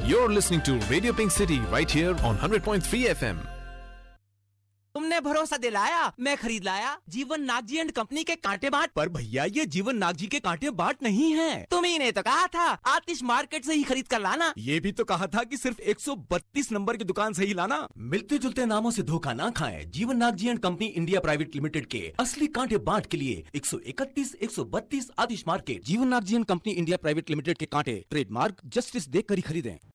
You're listening to Radio Pink City right here on 100.3 FM. तुमने भरोसा दिलाया, मैं खरीद लाया जीवन नागजी एंड कंपनी के कांटे बाट। पर भैया ये जीवन नागजी के कांटे बाट नहीं है। तुम्ही ने तो कहा था आतिश मार्केट से ही खरीद कर लाना। ये भी तो कहा था कि सिर्फ 132 नंबर की दुकान से ही लाना। मिलते जुलते नामों से धोखा ना खाएं। जीवन Nagji and company India private limited के असली कांटे बाट के लिए 131, 132 आतिश मार्केट। जीवन Nagji and company India private limited के कांटे ट्रेडमार्क जस्टिस देख कर ही खरीदें।